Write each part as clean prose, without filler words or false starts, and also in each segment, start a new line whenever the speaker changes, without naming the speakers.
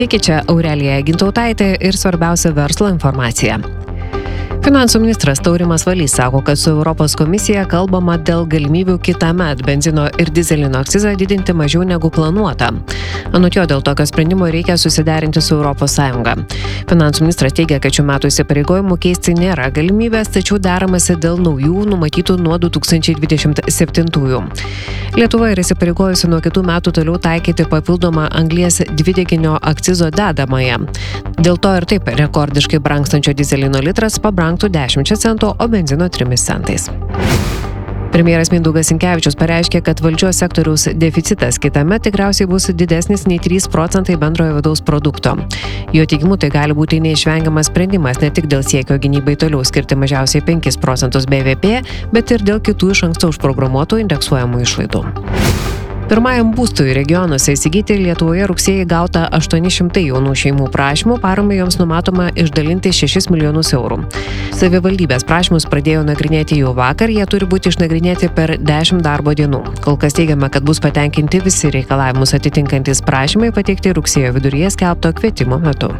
Iki čia Aurelija Gintautaitė ir svarbiausia verslo informacija. Finansų ministras Taurimas Valys sako, kad su Europos komisija kalbama dėl galimybių kitąmet benzino ir dizelino akcizą didinti mažiau negu planuota. Anot jo, dėl tokio sprendimo reikia susiderinti su Europos Sąjunga. Finansų ministras teigia, kad šių metų įsipareigojimų keisti nėra galimybės, tačiau deramasi dėl naujų numatytų nuo 2027-ųjų. Lietuva yra įsipareigojusi nuo kitų metų toliau taikyti papildomą anglies dvideginio akcizo dedamąją. Dėl to ir taip rekordiškai brangstančio dizelino litras pabrangtų 10 centų, o benzino 3 centais. Premjeras Mindaugas Sinkevičius pareiškė, kad valdžios sektoriaus deficitas kitąmet tikriausiai bus didesnis nei 3% bendrojo vidaus produkto. Jo teigimu, tai gali būti neišvengiamas sprendimas ne tik dėl siekio gynybai toliau skirti mažiausiai 5% BVP, bet ir dėl kitų iš anksto užprogramuotų indeksuojamų išlaidų. Pirmajam būstui regionuose įsigyti Lietuvoje rugsėjį gauta 800 jaunų šeimų prašymų, paramai joms numatoma išdalinti 6 milijonus eurų. Savivaldybės prašymus pradėjo nagrinėti jau vakar, jie turi būti išnagrinėti per 10 darbo dienų. Kol kas teigiama, kad bus patenkinti visi reikalavimus atitinkantys prašymai pateikti rugsėjo viduryje skelbto kvietimo metu.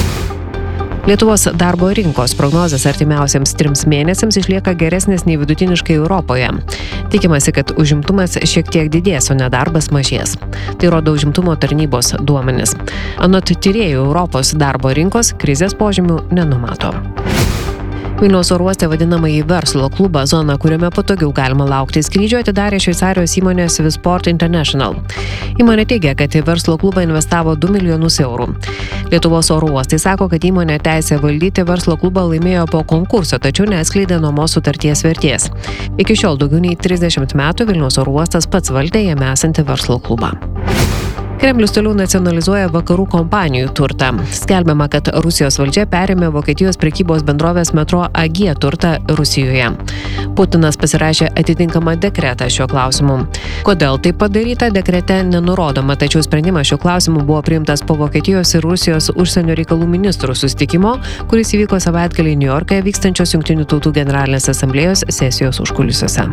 Lietuvos darbo rinkos prognozės artimiausiams 3 mėnesiams išlieka geresnės nei vidutiniškai Europoje. Tikimasi, kad užimtumas šiek tiek didės, o nedarbas mažės. Tai rodo užimtumo tarnybos duomenys. Anot tyrėjų, Europos darbo rinkos krizės požymių nenumato. Vilniaus oro uoste vadinamąjį verslo klubą zoną, kuriame patogiau galima laukti skrydžio, atidarė Šveicarijos įmonė Swissport International. Įmonė teigia, kad į verslo klubą investavo 2 milijonus eurų. Lietuvos oro uostai sako, kad įmonė teisę valdyti verslo klubą laimėjo po konkurso, tačiau neatskleidė nuomos sutarties vertės. Iki šiol daugiau nei 30 metų Vilniaus oro uostas pats valdė jame esantį verslo klubą. Kremlius toliau nacionalizuoja vakarų kompanijų turtą. Skelbiama, kad Rusijos valdžia perėmė Vokietijos prekybos bendrovės Metro AG turtą Rusijoje. Putinas pasirašė atitinkamą dekretą šiuo klausimu. Kodėl tai padaryta, dekrete nenurodoma, tačiau sprendimas šiuo klausimu buvo priimtas po Vokietijos ir Rusijos užsienio reikalų ministrų susitikimo, kuris įvyko savaitgalį Niujorke vykstančios Jungtinių tautų generalinės asamblėjos sesijos užkulisiuose.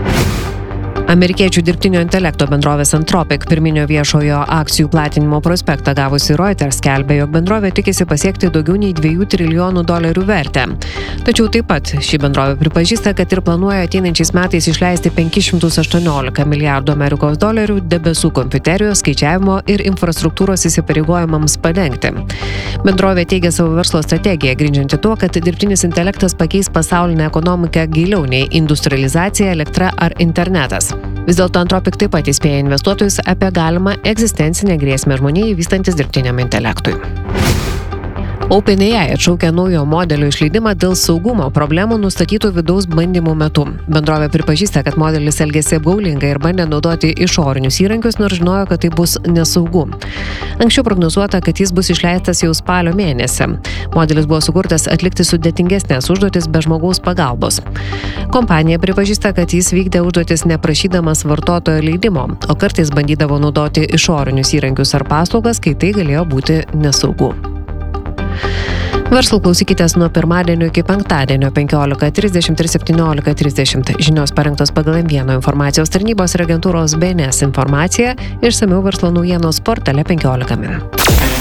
Amerikiečių dirbtinio intelekto bendrovės Anthropic pirminio viešojo akcijų platinimo prospektą gavusi Reuters skelbė, jog bendrovė tikisi pasiekti daugiau nei $2 trilijonų vertę. Tačiau taip pat ši bendrovė pripažįsta, kad ir planuoja ateinančiais metais išleisti $518 milijardų debesų kompiuterijos, skaičiavimo ir infrastruktūros įsipareigojimams padengti. Bendrovė teigia savo verslo strategiją, grindžianti tuo, kad dirbtinis intelektas pakeis pasaulinę ekonomiką giliau nei industrializacija, elektra ar internetas. Vis dėlto Anthropic taip pat įspėja investuotojus apie galimą egzistencinę grėsmę žmonijai vystantis dirbtiniam intelektui. OpenAI atšaukia naujo modelio išleidimą dėl saugumo problemų nustatytų vidaus bandymų metu. Bendrovė pripažįsta, kad modelis elgėsi apgaulingai ir bandė naudoti išorinius įrankius, nors žinojo, kad tai bus nesaugu. Anksčiau prognozuota, kad jis bus išleistas jau spalio mėnesį. Modelis buvo sukurtas atlikti sudėtingesnės užduotis be žmogaus pagalbos. Kompanija pripažįsta, kad jis vykdė užduotis neprašydamas vartotojo leidimo, o kartais bandydavo naudoti išorinius įrankius ar paslaugas, kai tai galėjo būti nesaugu. Verslo klausykitės nuo pirmadienio iki penktadienio 15:30 ir 17:30. Žinios parengtos pagal M1 informacijos tarnybos ir agentūros BNS informaciją, išsamiau verslo naujienos portale 15 min.